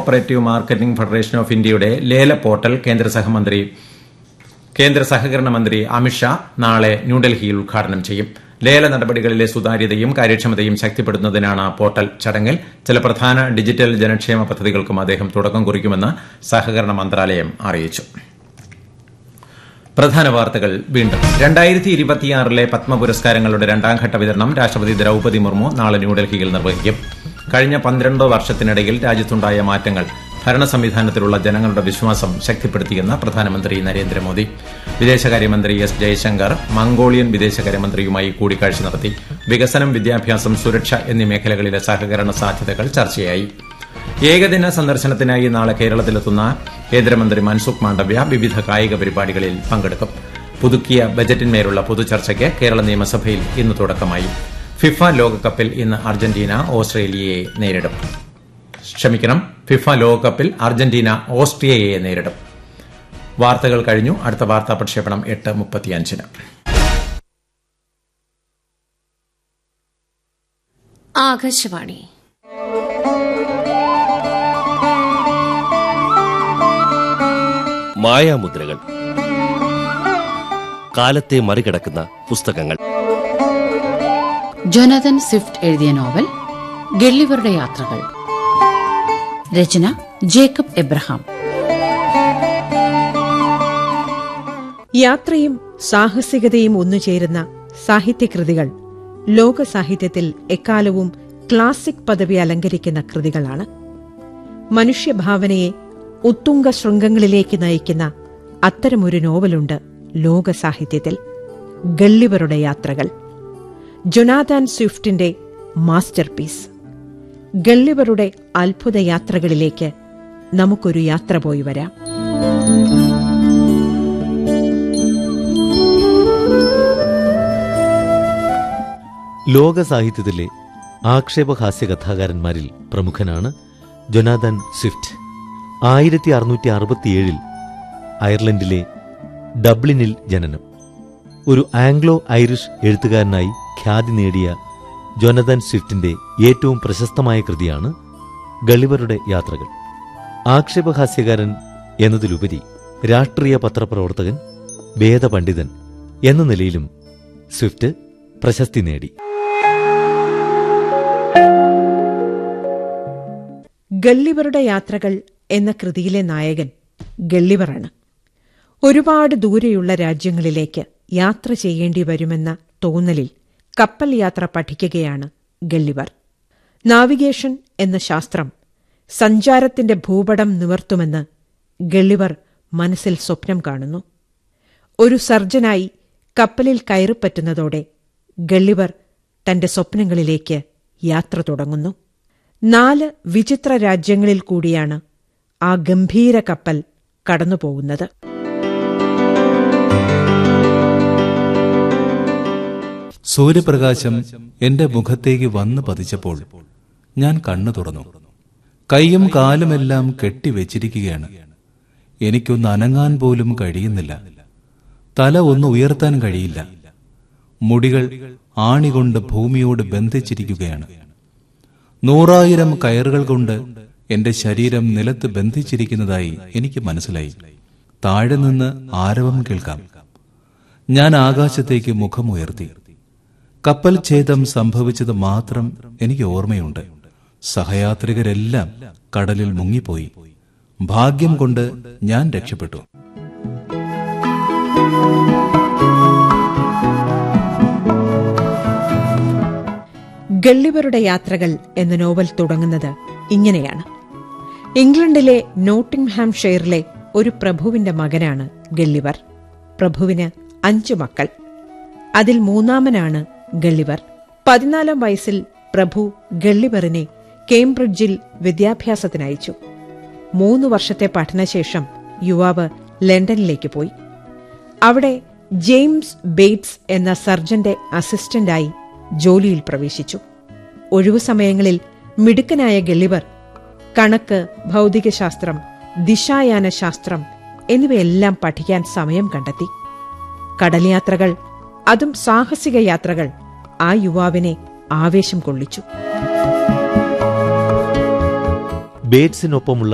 Operative marketing federation of ഇന്ത്യയുടെ ലേല portal കേന്ദ്ര സഹകരണ മന്ത്രി അമിത്ഷാ നാളെ ന്യൂഡൽഹിയിൽ ഉദ്ഘാടനം ചെയ്യും. ലേല നടപടികളിലെ സുതാര്യതയും കാര്യക്ഷമതയും ശക്തിപ്പെടുത്തുന്നതിനാണ് പോർട്ടൽ. ചടങ്ങിൽ ചില പ്രധാന ഡിജിറ്റൽ ജനക്ഷേമ പദ്ധതികൾക്കും അദ്ദേഹം തുടക്കം കുറിക്കുമെന്ന് സഹകരണ മന്ത്രാലയം അറിയിച്ചു. പ്രധാന വാർത്തകൾ വീണ്ടും. 2026 പത്മ പുരസ്കാരങ്ങളുടെ രണ്ടാംഘട്ട വിതരണം രാഷ്ട്രപതി ദ്രൌപദി മുർമു നാളെ ന്യൂഡൽഹിയിൽ നിർവഹിക്കും. കഴിഞ്ഞ 12 വർഷത്തിനിടയിൽ രാജ്യത്തുണ്ടായ മാറ്റങ്ങൾ ഭരണ സംവിധാനത്തിലുള്ള ജനങ്ങളുടെ വിശ്വാസം ശക്തിപ്പെടുത്തിയെന്ന് പ്രധാനമന്ത്രി നരേന്ദ്രമോദി. വിദേശകാര്യമന്ത്രി എസ് ജയശങ്കർ മംഗോളിയൻ വിദേശകാര്യമന്ത്രിയുമായി കൂടിക്കാഴ്ച നടത്തി. വികസനം, വിദ്യാഭ്യാസം, സുരക്ഷ എന്നീ മേഖലകളിലെ സഹകരണ സാധ്യതകൾ ചർച്ചയായി. ഏകദിന സന്ദർശനത്തിനായി നാളെ കേരളത്തിലെത്തുന്ന കേന്ദ്രമന്ത്രി മൻസുഖ് മാണ്ഡവ്യ വിവിധ കായിക പരിപാടികളിൽ പങ്കെടുക്കും. പുതുക്കിയ ബജറ്റിന്മേലുള്ള പൊതുചർച്ചയ്ക്ക് കേരള നിയമസഭയിൽ ഇന്ന് തുടക്കമായി. ഫിഫ ലോകകപ്പിൽ ഇന്ന് അർജന്റീന ഓസ്ട്രേലിയയെ നേരിടും. ഫിഫ ലോകകപ്പിൽ അർജന്റീന ഓസ്ട്രിയയെ നേരിടും. വാർത്തകൾ കഴിഞ്ഞു. അടുത്ത വാർത്താ പ്രക്ഷേപണം 8:35. ആകാശവാണി. മായാമുദ്രകൾ. കാലത്തെ മറികടക്കുന്ന പുസ്തകങ്ങൾ. ജോനാഥൻ സ്വിഫ്റ്റ് എഴുതിയ നോവൽ ഗള്ളിവരുടെ യാത്രകൾ. രചന ജേക്കബ് എബ്രഹാം. യാത്രയും സാഹസികതയും ഒന്നുചേരുന്ന സാഹിത്യകൃതികൾ ലോക സാഹിത്യത്തിൽ എക്കാലവും ക്ലാസിക് പദവി അലങ്കരിക്കുന്ന കൃതികളാണ്. മനുഷ്യഭാവനയെ ഉത്തുംഗ ശൃംഗങ്ങളിലേക്ക് നയിക്കുന്ന അത്തരമൊരു നോവലുണ്ട് ലോക സാഹിത്യത്തിൽ. ഗള്ളിവരുടെ യാത്രകൾ. Jonathan സ്വിഫ്റ്റിന്റെ masterpiece. ഗള്ളിവരുടെ അത്ഭുത യാത്രകളിലേക്ക് നമുക്കൊരു യാത്ര പോയി വരാം. ലോക സാഹിത്യത്തിലെ ആക്ഷേപഹാസ്യ കഥാകാരന്മാരിൽ പ്രമുഖനാണ് ജോനാഥൻ സ്വിഫ്റ്റ്. 1667 അയർലൻഡിലെ ഡബ്ലിനിൽ ജനനം. ഒരു ആംഗ്ലോ ഐറിഷ് എഴുത്തുകാരനായി ഖ്യാതി നേടിയ ജോനാഥൻ സ്വിഫ്റ്റിന്റെ ഏറ്റവും പ്രശസ്തമായ കൃതിയാണ് ഗള്ളിവരുടെ യാത്രകൾ. ആക്ഷേപഹാസ്യകാരൻ എന്നതിലുപരി രാഷ്ട്രീയ പത്രപ്രവർത്തകൻ, വേദപണ്ഡിതൻ എന്ന നിലയിലും സ്വിഫ്റ്റ് പ്രശസ്തി നേടി. ഗള്ളിവരുടെ യാത്രകൾ എന്ന കൃതിയിലെ നായകൻ ഗള്ളിവറാണ്. ഒരുപാട് ദൂരെയുള്ള രാജ്യങ്ങളിലേക്ക് യാത്ര ചെയ്യേണ്ടി വരുമെന്ന തോന്നലിൽ കപ്പൽ യാത്ര പഠിക്കുകയാണ് ഗള്ളിവർ. നാവിഗേഷൻ എന്ന ശാസ്ത്രം സഞ്ചാരത്തിന്റെ ഭൂപടം നിവർത്തുമെന്ന് ഗള്ളിവർ മനസ്സിൽ സ്വപ്നം കാണുന്നു. ഒരു സർജനായി കപ്പലിൽ കയറിപ്പറ്റുന്നതോടെ ഗള്ളിവർ തന്റെ സ്വപ്നങ്ങളിലേക്ക് യാത്ര തുടങ്ങുന്നു. 4 വിചിത്ര രാജ്യങ്ങളിൽ കൂടിയാണ് ആ ഗംഭീര കപ്പൽ കടന്നുപോകുന്നത്. സൂര്യപ്രകാശം എന്റെ മുഖത്തേക്ക് വന്നു പതിച്ചപ്പോൾ ഞാൻ കണ്ണു തുറന്നു. കൈയും കാലുമെല്ലാം കെട്ടിവെച്ചിരിക്കുകയാണ്. എനിക്കൊന്ന് അനങ്ങാൻ പോലും കഴിയുന്നില്ല. തല ഒന്ന് ഉയർത്താൻ കഴിയില്ല. മുടികൾ ആണികൊണ്ട് ഭൂമിയോട് ബന്ധിച്ചിരിക്കുകയാണ്. 100,000 കയറുകൾ കൊണ്ട് എന്റെ ശരീരം നിലത്ത് ബന്ധിച്ചിരിക്കുന്നതായി എനിക്ക് മനസ്സിലായി. താഴെ നിന്ന് ആരവം കേൾക്കാം. ഞാൻ ആകാശത്തേക്ക് മുഖമുയർത്തി. കപ്പൽ ഛേദം സംഭവിച്ചത് മാത്രം എനിക്ക് ഓർമ്മയുണ്ട്. സഹയാത്രികരെല്ലാം കടലിൽ മുങ്ങിപ്പോയി. ഭാഗ്യം കൊണ്ട് ഞാൻ രക്ഷപ്പെട്ടു. ഗള്ളിവരുടെ യാത്രകൾ എന്ന നോവൽ തുടങ്ങുന്നത് ഇങ്ങനെയാണ്. ഇംഗ്ലണ്ടിലെ നോട്ടിംഗ്ഹാംഷെയറിലെ ഒരു പ്രഭുവിന്റെ മകനാണ് ഗള്ളിവർ. പ്രഭുവിന് 5 മക്കൾ. അതിൽ മൂന്നാമനാണ് ഗള്ളിവർ. 14-ാം വയസ്സിൽ പ്രഭു ഗള്ളിവറിനെ കേംബ്രിഡ്ജിൽ വിദ്യാഭ്യാസത്തിനയച്ചു. 3 വർഷത്തെ പഠനശേഷം യുവാവ് ലണ്ടനിലേക്ക് പോയി. അവിടെ ജെയിംസ് ബേറ്റ്സ് എന്ന സർജന്റെ അസിസ്റ്റന്റായി ജോലിയിൽ പ്രവേശിച്ചു. ഒഴിവു സമയങ്ങളിൽ മിടുക്കനായ ഗള്ളിവർ കണക്ക്, ഭൗതികശാസ്ത്രം, ദിശായാനശാസ്ത്രം എന്നിവയെല്ലാം പഠിക്കാൻ സമയം കണ്ടെത്തി. കടൽയാത്രകൾ, അതും സാഹസിക യാത്രകൾ, ആ യുവാവിനെ ആവേശം കൊള്ളിച്ചു. ബേറ്റ്സിനൊപ്പമുള്ള